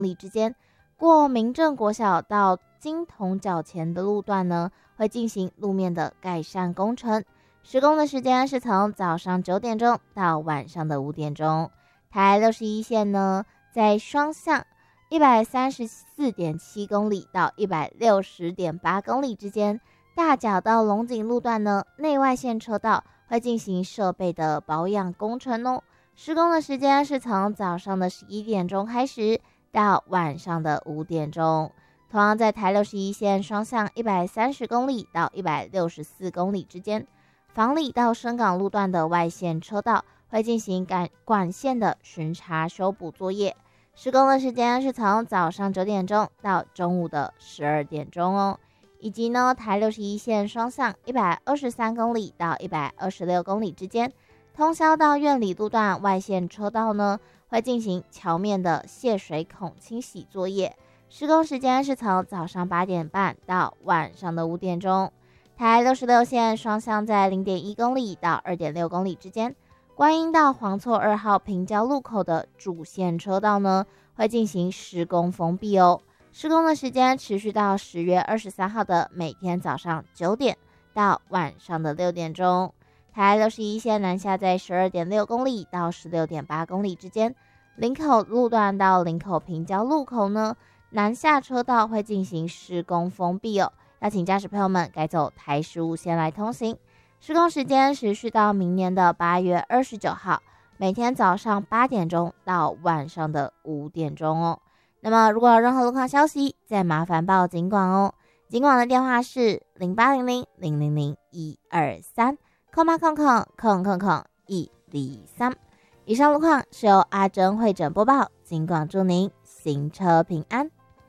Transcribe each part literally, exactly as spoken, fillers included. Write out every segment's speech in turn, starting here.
里之间。过民政国小到金铜角前的路段呢，会进行路面的改善工程。施工的时间是从早上九点钟到晚上的五点钟。台六十一线呢，在双向一百三十四点七公里到一百六十点八公里之间，大甲到龙井路段呢，内外线车道会进行设备的保养工程哦。施工的时间是从早上的十一点钟开始到晚上的五点钟。同样在台六十一线双向一百三十公里到一百六十四公里之间，房里到深港路段的外线车道会进行管管线的巡查修补作业。施工的时间是从早上九点钟到中午的十二点钟哦。以及呢，台六十一线双向一百二十三公里到一百二十六公里之间，通霄到苑里路段外线车道呢，会进行桥面的泄水孔清洗作业。施工时间是从早上八点半到晚上的五点钟。台六十六线双向在 零点一公里到 二点六公里之间，观音到黄厝二号平交路口的主线车道呢，会进行施工封闭哦。施工的时间持续到十月二十三号的每天早上九点到晚上的六点钟。台六十一线南下在 十二点六公里到 十六点八公里之间，林口路段到林口平交路口呢，南下车道会进行施工封闭哦，要请驾驶朋友们改走台十五线来通行。施工时间持续到明年的八月二十九号，每天早上八点钟到晚上的五点钟哦。那么如果有任何路况消息，再麻烦报警广哦。警广的电话是零八零零零零零一二三，空八空空空空空一零三。以上路况是由阿珍会诊播报，警广祝您行车平安。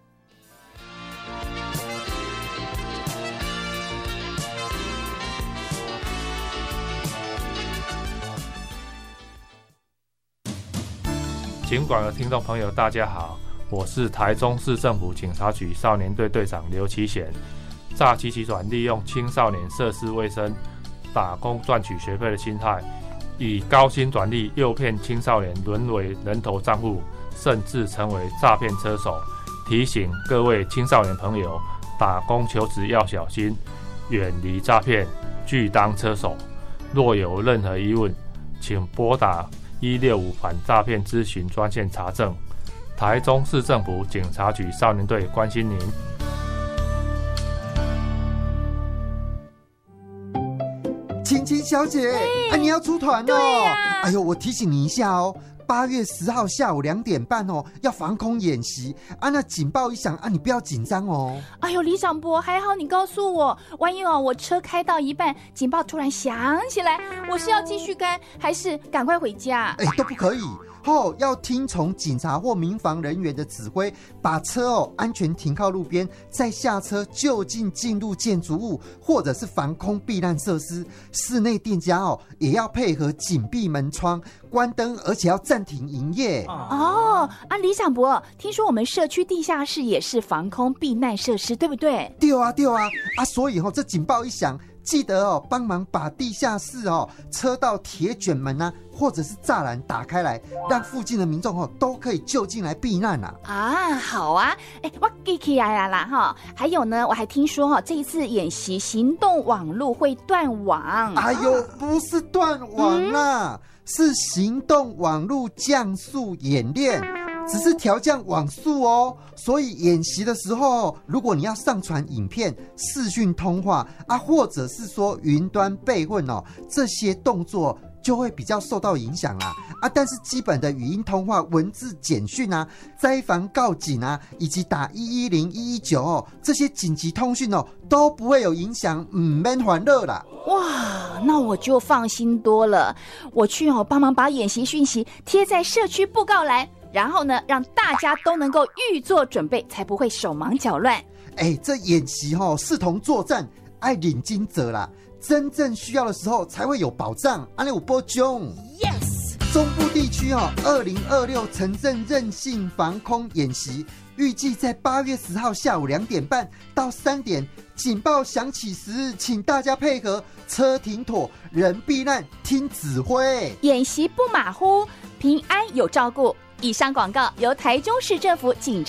警广的听众朋友大家好，我是台中市政府警察局少年队队长刘其贤。诈欺集团利用青少年涉世未深、打工赚取学费的心态，以高薪转利诱骗青少年沦为人头账户，甚至成为诈骗车手。提醒各位青少年朋友，打工求职要小心，远离诈骗，拒当车手。若有任何疑问，请拨打一六五反诈骗咨询专线查证。台中市政府警察局少年队关心您。 青青小姐，啊，你要出团哦！ 对啊， 哎呦，我提醒你一下哦，八月十号下午两点半哦，要防空演习啊。那警报一响啊，你不要紧张哦。 哎呦，李长博，还好你告诉我，万一哦，我车开到一半，警报突然响起来，我是要继续开，还是赶快回家？ 哎，都不可以。后要听从警察或民防人员的指挥，把车哦安全停靠路边，再下车就近进入建筑物或者是防空避难设施。室内店家哦也要配合紧闭门窗、关灯，而且要暂停营业。 哦，啊，李长博，听说我们社区地下室也是防空避难设施，对不对？ 对啊，对啊，啊，所以哦，这警报一响，记得哦，帮忙把地下室哦车道铁卷门啊，或者是栅栏打开来，让附近的民众哦都可以就近来避难啊。 啊，好啊，哎，我记起来了啦哈。还有呢，我还听说哈，这一次演习行动网路会断网。 哎呦，不是断网啦，嗯、是行动网路降速演练。只是调降网速哦，所以演习的时候，如果你要上传影片、视讯通话啊，或者是说云端备份哦，这些动作就会比较受到影响啦啊。但是基本的语音通话、文字简讯啊、灾防告警啊，以及打一一零、一一九哦，这些紧急通讯哦，都不会有影响，唔免烦恼啦。 哇，那我就放心多了。我去哦，帮忙把演习讯息贴在社区布告栏。然后呢，让大家都能够预做准备，才不会手忙脚乱。 哎，这演习哦，视同作战，爱领军者啦，真正需要的时候才会有保障。安利有波中 ，yes。 中部地区哦，二零二六城镇韧性防空演习，预计在八月十号下午两点半到三点，警报响起时，请大家配合，车停妥，人避难，听指挥。 演习不马虎，平安有照顾。以上广告由台中市政府警察